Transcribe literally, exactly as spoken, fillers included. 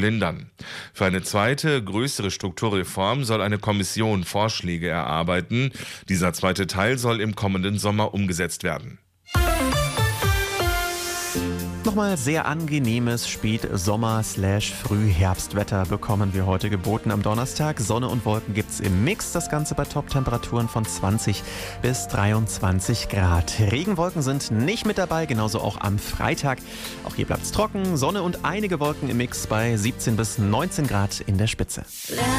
lindern. Für eine zweite, größere Strukturreform soll eine Kommission Vorschläge erarbeiten. Dieser zweite Teil soll im kommenden Sommer umgesetzt werden. Nochmal sehr angenehmes Spätsommer-Frühherbstwetter bekommen wir heute geboten am Donnerstag. Sonne und Wolken gibt's im Mix, das Ganze bei Top-Temperaturen von zwanzig bis dreiundzwanzig Grad. Regenwolken sind nicht mit dabei, genauso auch am Freitag. Auch hier bleibt's trocken, Sonne und einige Wolken im Mix bei siebzehn bis neunzehn Grad in der Spitze.